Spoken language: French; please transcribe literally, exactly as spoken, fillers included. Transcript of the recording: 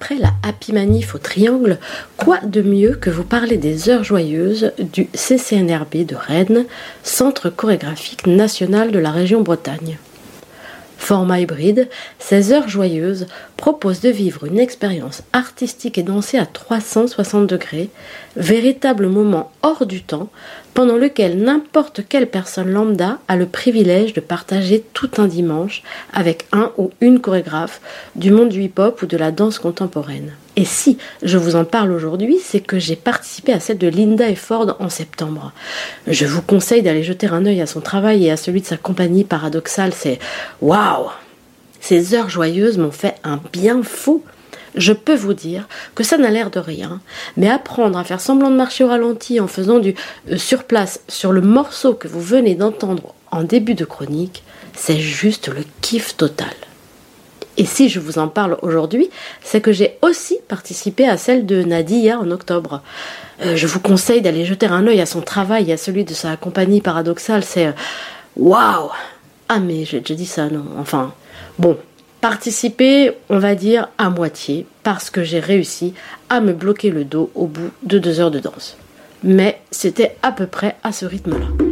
après la Happy Manif au Triangle, quoi de mieux que vous parler des Heures Joyeuses du C C N R B de Rennes, Centre chorégraphique national de la région Bretagne. Format hybride, ces Heures Joyeuses proposent de vivre une expérience artistique et dansée à trois cent soixante degrés, véritable moment hors du temps, pendant lequel n'importe quelle personne lambda a le privilège de partager tout un dimanche avec un ou une chorégraphe du monde du hip-hop ou de la danse contemporaine. Et si je vous en parle aujourd'hui, c'est que j'ai participé à celle de Linda et Ford en septembre. Je vous conseille d'aller jeter un œil à son travail et à celui de sa compagnie Paradoxal. C'est waouh! Ces Heures Joyeuses m'ont fait un bien fou. Je peux vous dire que ça n'a l'air de rien, mais apprendre à faire semblant de marcher au ralenti en faisant du euh, sur place sur le morceau que vous venez d'entendre en début de chronique, c'est juste le kiff total. Et si je vous en parle aujourd'hui, c'est que j'ai aussi participé à celle de Nadia en octobre. Euh, je vous conseille d'aller jeter un œil à son travail et à celui de sa compagnie Paradoxal. C'est waouh! Wow. Ah mais j'ai déjà dit ça, non? Enfin, bon, participer, on va dire à moitié, parce que j'ai réussi à me bloquer le dos au bout de deux heures de danse. Mais c'était à peu près à ce rythme-là.